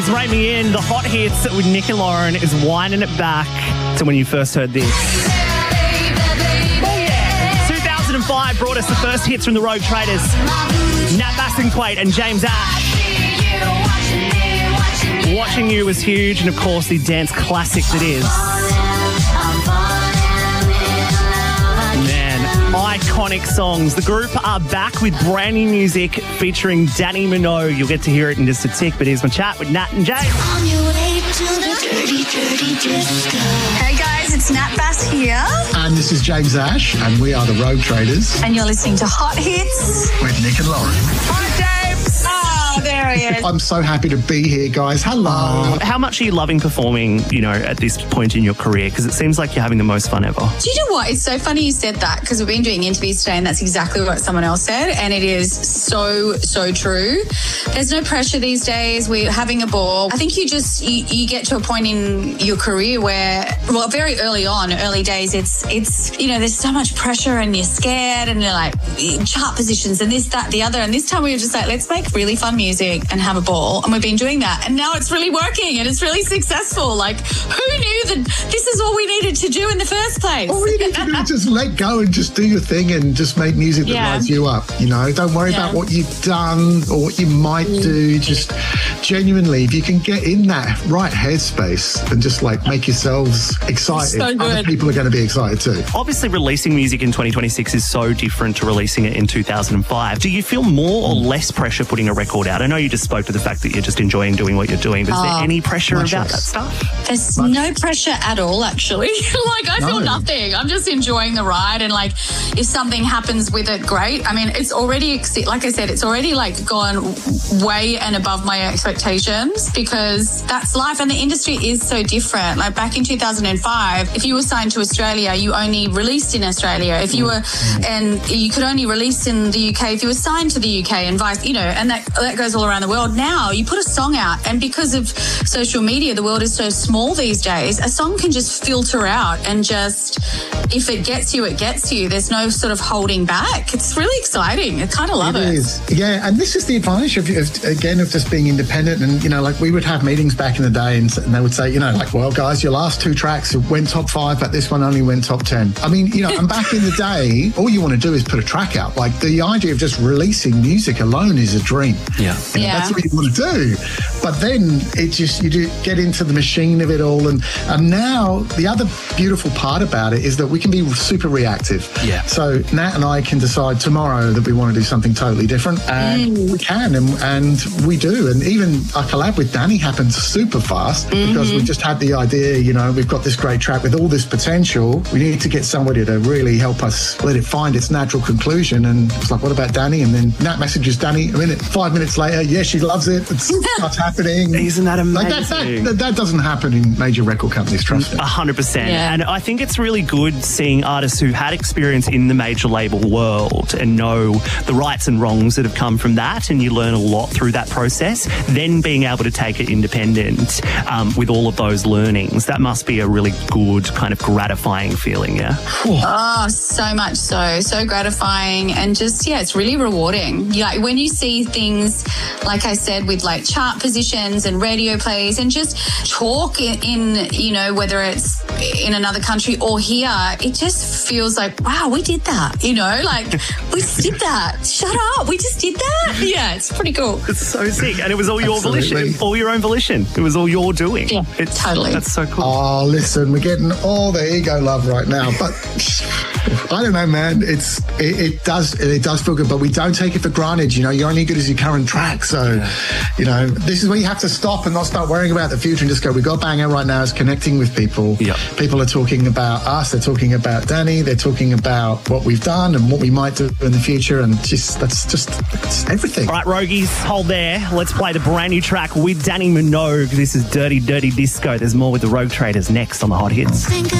Rate Me In, the hot hits with Nick and Lauren is winding it back to when you first heard this. Oh yeah! 2005 brought us the first hits from the Rogue Traders. Nat Bassingthwaighte and James Ash. Watching You was huge, and of course the dance classic that is. Iconic songs. The group are back with brand new music featuring Dannii Minogue. You'll get to hear it in just a tick, but here's my chat with Nat and James. On your way to the dirty, dirty disco. Hey guys, it's Nat Bass here. And this is James Ash, and we are the Rogue Traders. And you're listening to Hot Hits With Nick and Lauren. Hi, James. Oh, there he is. I'm so happy to be here, guys. Hello. How much are you loving performing, at this point in your career? Because it seems like you're having the most fun ever. Do you know what? It's so funny you said that, because we've been doing interviews today and that's exactly what someone else said, and it is so, so true. There's no pressure these days. We're having a ball. I think you get to a point in your career where, well, very early days, it's there's so much pressure and you're scared and you're like chart positions and this, that, the other. And this time we were just like, let's make really fun music and have a ball. And we've been doing that. And now it's really working and it's really successful. Like, who knew that this is all we needed to do in the first place? All we need to do is just let go and just do your thing and just make music that lights you up. Don't worry about what you've done or what you might do. Just genuinely, if you can get in that right headspace and just like make yourselves excited, so other people are going to be excited too. Obviously, releasing music in 2026 is so different to releasing it in 2005. Do you feel more or less pressure putting a record out? I know you just spoke to the fact that you're just enjoying doing what you're doing, but is there any pressure about that stuff? There's no pressure at all, actually. I feel nothing. I'm just enjoying the ride, and like, if something happens with it, great. I mean, it's already, like I said, it's already like gone way and above my expectations, because that's life, and the industry is so different. Like back in 2005, if you were signed to Australia, you only released in Australia. If you were, and you could only release in the UK if you were signed to the UK, and vice, and that goes all around the world. Now you put a song out, and because of social media, the world is so small these days, a song can just filter out, and just, if it gets you, it gets you. There's no sort of holding back. It's really exciting. I kind of love it. It is. Yeah, and this is the advantage of just being independent. And, we would have meetings back in the day, and they would say, well, guys, your last two tracks went top 5, but this one only went top 10. I mean, and back in the day, all you want to do is put a track out. Like, the idea of just releasing music alone is a dream. Yeah. That's what you want to do. But then you do get into the machine of it all. And now the other beautiful part about it is that we can be super reactive. Yeah. So Nat and I can decide tomorrow that we want to do something totally different, and we can, and we do. And even our collab with Dannii happened super fast, because we just had the idea, we've got this great track with all this potential. We need to get somebody to really help us let it find its natural conclusion. And it's like, what about Dannii? And then Nat messages Dannii 5 minutes later. Yeah, she loves it. It starts happening. Isn't that amazing? That doesn't happen in major record companies, trust me. 100%. Yeah. And I think it's really good seeing artists who've had experience in the major label world and know the rights and wrongs that have come from that, and you learn a lot through that process, then being able to take it independent with all of those learnings. That must be a really good, kind of gratifying feeling, yeah? Oh, so much so gratifying, and just, it's really rewarding. Like when you see things, like I said, with like chart positions and radio plays, and just talk in whether it's in another country or here, it just feels like, wow, we did that, like we just did that. Shut up, we just did that. Yeah, it's pretty cool. It's so sick. And it was all your volition, all your own volition. It was all your doing. Yeah, totally. That's so cool. Oh, listen, we're getting all the ego love right now, but I don't know, man. It does feel good, but we don't take it for granted. You're only good as your current track. So, this is where you have to stop and not start worrying about the future and just go, we got banger right now. It's connecting with people. Yep. People are talking about us. They're talking about Dannii. They're talking about what we've done and what we might do in the future. And that's everything. All right, Rogies, hold there. Let's play the brand new track with Dannii Minogue. This is Dirty, Dirty Disco. There's more with the Rogue Traders next on the Hot Hits.